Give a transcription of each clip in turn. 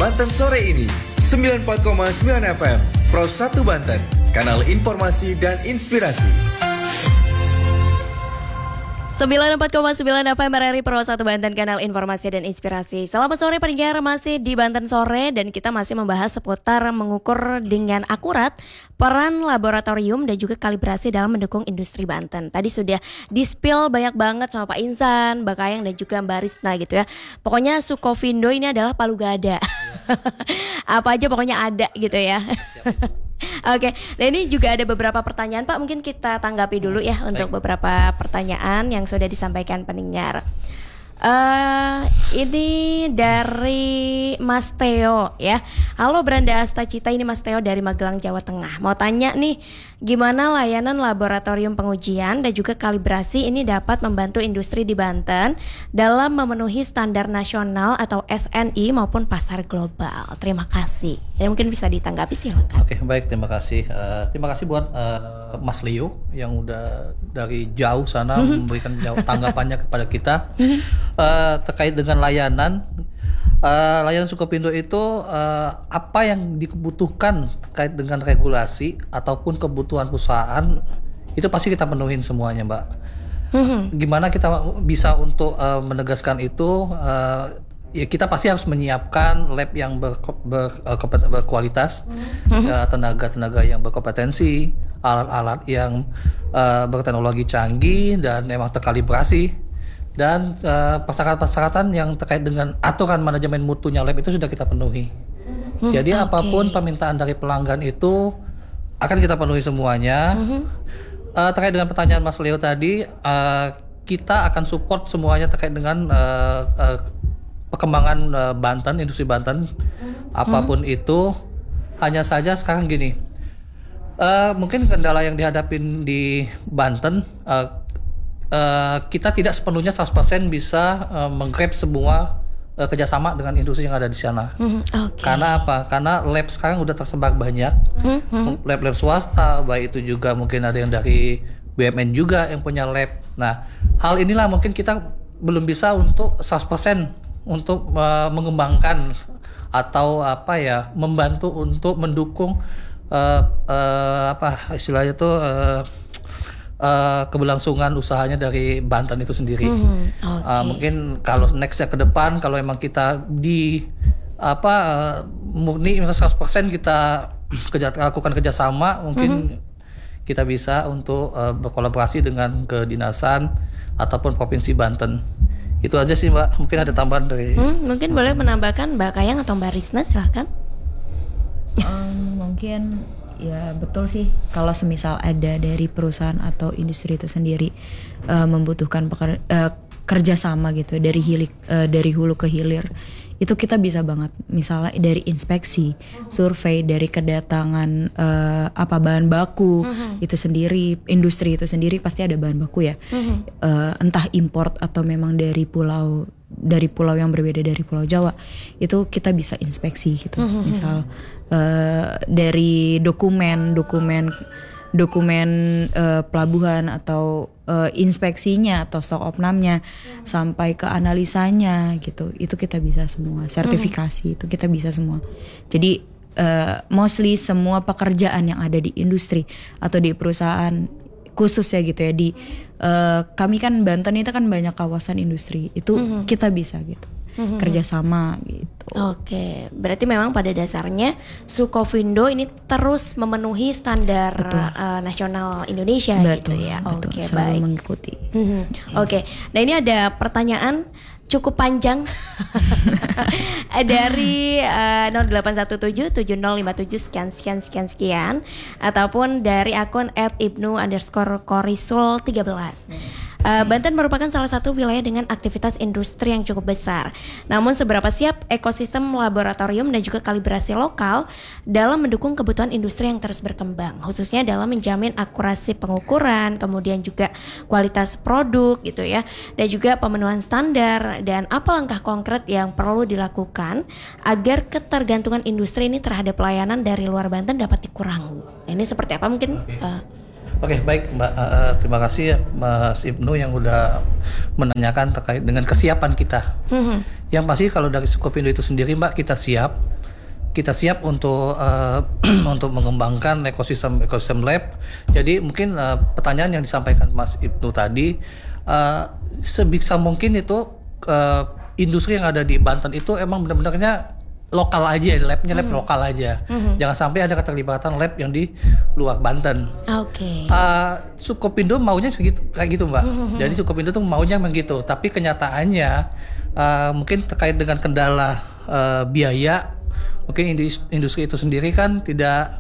Banten sore ini 94,9 FM Pro 1 Banten, kanal informasi dan inspirasi. 94,9 FM RRI Pro 1 Banten, kanal informasi dan inspirasi. Selamat sore pendengar, masih di Banten Sore dan kita masih membahas seputar mengukur dengan akurat peran laboratorium dan juga kalibrasi dalam mendukung industri Banten. Tadi sudah di-spill banyak banget sama Pak Insan, Mbak Kayang dan juga Mbak Risna gitu ya. Pokoknya Sukovindo ini adalah palu gada. Apa aja pokoknya ada gitu ya. Oke, nah ini juga ada beberapa pertanyaan Pak, mungkin kita tanggapi dulu ya untuk beberapa pertanyaan yang sudah disampaikan pendengar. Ini dari Mas Theo ya. Halo Branda Astacita, ini Mas Theo dari Magelang, Jawa Tengah. Mau tanya nih, gimana layanan laboratorium pengujian dan juga kalibrasi ini dapat membantu industri di Banten dalam memenuhi standar nasional atau SNI maupun pasar global. Terima kasih. Ini mungkin bisa ditanggapi, silakan. Oke, baik, terima kasih. Terima kasih buat Mas Leo yang udah dari jauh sana memberikan tanggapannya kepada kita terkait dengan layanan Sukovindo itu, apa yang dibutuhkan terkait dengan regulasi ataupun kebutuhan perusahaan itu pasti kita penuhin semuanya, Mbak. Gimana kita bisa untuk menegaskan itu? Ya kita pasti harus menyiapkan lab yang berkualitas, tenaga-tenaga yang berkompetensi, alat-alat yang berteknologi canggih dan memang terkalibrasi, dan persyaratan-persyaratan yang terkait dengan aturan manajemen mutunya lab itu sudah kita penuhi. Jadi apapun permintaan dari pelanggan itu akan kita penuhi semuanya. Terkait dengan pertanyaan Mas Leo tadi, kita akan support semuanya terkait dengan perkembangan Banten, industri Banten, apapun itu. Hanya saja sekarang gini, mungkin kendala yang dihadapin di Banten, kita tidak sepenuhnya 100% bisa menggrab semua kerjasama dengan industri yang ada di sana. Karena apa? Karena lab sekarang udah tersebar banyak, lab-lab swasta, baik itu juga mungkin ada yang dari BUMN juga yang punya lab. Nah, hal inilah mungkin kita belum bisa untuk 100% untuk mengembangkan atau membantu untuk mendukung istilahnya itu keberlangsungan usahanya dari Banten itu sendiri. Mungkin kalau nextnya ke depan, kalau emang kita murni 100% kita lakukan kerjasama, mungkin kita bisa untuk berkolaborasi dengan kedinasan ataupun provinsi Banten. Itu aja sih Mbak, mungkin ada tambahan dari mungkin boleh menambahkan Mbak Kayang atau Mbak Risna, silahkan. Mungkin ya betul sih, kalau semisal ada dari perusahaan atau industri itu sendiri membutuhkan kerjasama gitu dari hulu ke hilir, itu kita bisa banget. Misalnya dari inspeksi, survei, dari kedatangan bahan baku itu sendiri, industri itu sendiri pasti ada bahan baku ya, entah import atau memang dari pulau yang berbeda dari Pulau Jawa, itu kita bisa inspeksi gitu. Misal dari dokumen pelabuhan atau inspeksinya atau stok opnamnya sampai ke analisanya gitu, itu kita bisa semua. Sertifikasi itu kita bisa semua. Jadi mostly semua pekerjaan yang ada di industri atau di perusahaan khusus ya gitu ya, di kami kan Banten itu kan banyak kawasan industri, itu kita bisa gitu kerjasama gitu. Oke, berarti memang pada dasarnya Sukovindo ini terus memenuhi standar nasional Indonesia. Betul, gitu ya. Betul, Oke, selalu baik. mengikuti. Oke, nah ini ada pertanyaan cukup panjang dari 08177057 sekian ataupun dari akun @ibnu_korisul13. Banten merupakan salah satu wilayah dengan aktivitas industri yang cukup besar. Namun seberapa siap ekosistem laboratorium dan juga kalibrasi lokal dalam mendukung kebutuhan industri yang terus berkembang, khususnya dalam menjamin akurasi pengukuran, kemudian juga kualitas produk gitu ya, dan juga pemenuhan standar, dan apa langkah konkret yang perlu dilakukan agar ketergantungan industri ini terhadap layanan dari luar Banten dapat dikurangi. Ini seperti apa mungkin? Oke, baik Mbak. Terima kasih ya, Mas Ibnu yang udah menanyakan terkait dengan kesiapan kita. Yang pasti kalau dari Sukovindo itu sendiri Mbak, kita siap untuk untuk mengembangkan ekosistem lab. Jadi mungkin pertanyaan yang disampaikan Mas Ibnu tadi, sebisa mungkin itu industri yang ada di Banten itu emang benar-benarnya lokal aja, labnya lab lokal aja. Jangan sampai ada keterlibatan lab yang di luar Banten. Oke. Sukovindo maunya segitu, kayak gitu Mbak. Jadi Sukovindo tuh maunya memang gitu. Tapi kenyataannya mungkin terkait dengan kendala biaya, mungkin industri itu sendiri kan tidak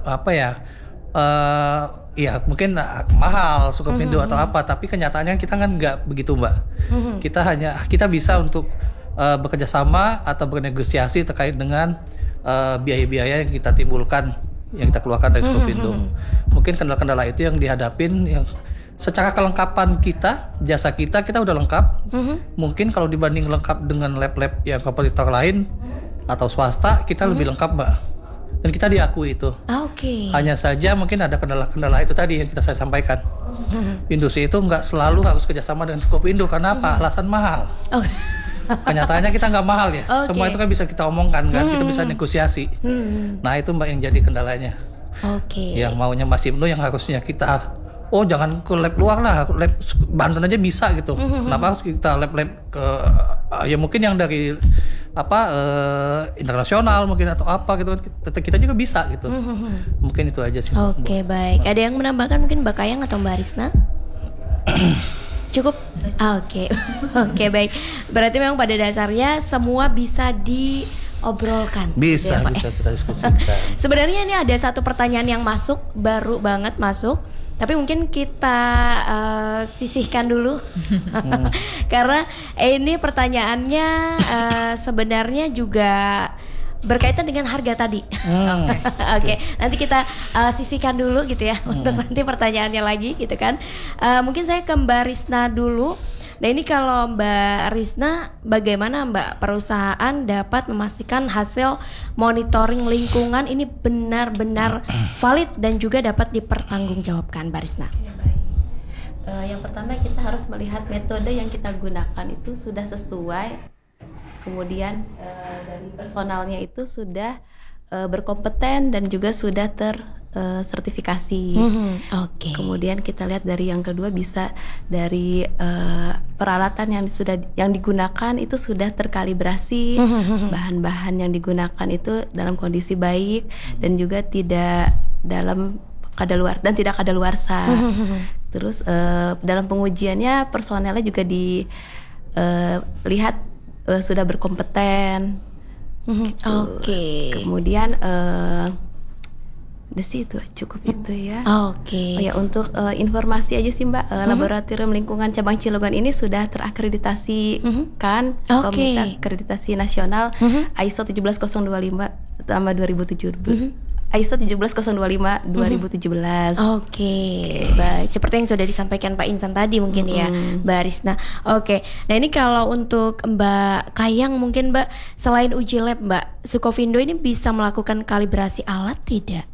ya mungkin mahal Sukovindo atau apa. Tapi kenyataannya kita kan nggak begitu Mbak. Kita bisa untuk bekerja sama atau bernegosiasi terkait dengan biaya-biaya yang kita timbulkan, yang kita keluarkan dari Sukovindo. Mungkin kendala-kendala itu yang dihadapin, yang secara kelengkapan jasa kita udah lengkap. Mungkin kalau dibanding lengkap dengan lab-lab yang kompetitor lain atau swasta, kita lebih lengkap Mbak. Dan kita diakui itu. Oke. Hanya saja mungkin ada kendala-kendala itu tadi yang saya sampaikan. Industri itu nggak selalu harus kerjasama dengan Sukovindo, karena apa? Alasan mahal. Kenyataannya kita nggak mahal ya. Semua itu kan bisa kita omongkan kan, kita bisa negosiasi. Nah itu Mbak yang jadi kendalanya. Yang maunya Mas Ibnu yang harusnya kita, jangan ke lab luar lah, lab Banten aja bisa gitu. Kenapa harus kita lab-lab ke ya mungkin yang dari internasional mungkin atau apa gitu, kita juga bisa gitu. Mungkin itu aja sih. Oke, baik. Ada yang menambahkan mungkin Mbak Kayang atau Mbak Risna? Cukup? Oke, baik. Berarti memang pada dasarnya semua bisa diobrolkan. Bisa kita diskusikan. Sebenarnya ini ada satu pertanyaan yang baru banget masuk. Tapi mungkin kita sisihkan dulu. Karena ini pertanyaannya sebenarnya juga berkaitan dengan harga tadi. Oke, nanti kita sisihkan dulu gitu ya untuk nanti pertanyaannya lagi gitu kan. Mungkin saya ke Mbak Risna dulu. Nah ini kalau Mbak Risna, bagaimana Mbak perusahaan dapat memastikan hasil monitoring lingkungan ini benar-benar valid dan juga dapat dipertanggungjawabkan, Mbak Risna? Ya, baik. Yang pertama kita harus melihat metode yang kita gunakan itu sudah sesuai. Kemudian dari personalnya itu sudah berkompeten dan juga sudah tersertifikasi. Kemudian kita lihat dari yang kedua bisa dari peralatan yang digunakan itu sudah terkalibrasi, bahan-bahan yang digunakan itu dalam kondisi baik dan juga tidak dalam tidak kadaluarsa. Terus dalam pengujiannya personelnya juga dilihat sudah berkompeten. Gitu. Kemudian udah sih itu cukup itu ya. Ya untuk informasi aja sih Mbak, Laboratorium Lingkungan Cabang Cilegon ini sudah terakreditasi kan Komite Akreditasi Nasional ISO 17025 tambah 2017. ISO 17025 2017. Baik. Seperti yang sudah disampaikan Pak Insan tadi mungkin ya, Mbak Risna. Nah ini kalau untuk Mbak Kayang mungkin Mbak, selain uji lab Mbak, Sukovindo ini bisa melakukan kalibrasi alat tidak?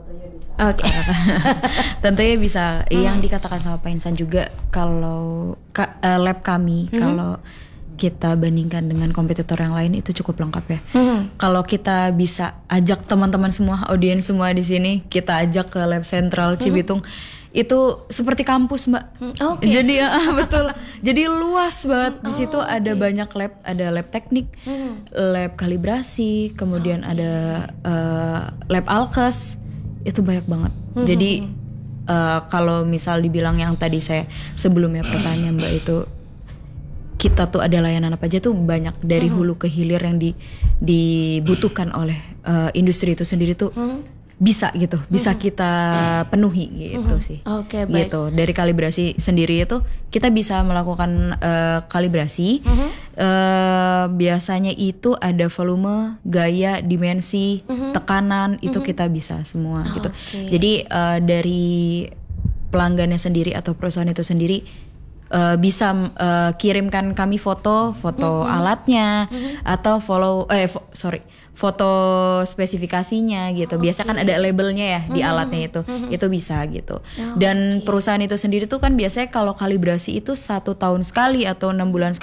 Tentunya bisa. Yang dikatakan sama Pak Insan juga, kalau lab kami kalau kita bandingkan dengan kompetitor yang lain itu cukup lengkap ya. Kalau kita bisa ajak teman-teman semua, audiens semua di sini, kita ajak ke lab sentral Cibitung, itu seperti kampus Mbak. Jadi betul. Jadi luas banget. Di situ ada banyak lab, ada lab teknik, lab kalibrasi, kemudian ada lab alkes. Itu banyak banget. Jadi kalau misal dibilang yang tadi saya sebelumnya pertanyaan Mbak itu, kita tuh ada layanan apa aja tuh banyak dari hulu ke hilir yang dibutuhkan oleh industri itu sendiri tuh bisa gitu, bisa kita penuhi gitu sih. Baik. Gitu. Dari kalibrasi sendiri itu kita bisa melakukan kalibrasi. Biasanya itu ada volume, gaya, dimensi, tekanan, itu kita bisa semua gitu. Jadi dari pelanggannya sendiri atau perusahaan itu sendiri bisa kirimkan kami foto alatnya atau foto spesifikasinya gitu. Biasa kan ada labelnya ya di alatnya itu bisa gitu. Dan perusahaan itu sendiri tuh kan biasanya kalau kalibrasi itu 1 tahun sekali atau 6 bulan sekali.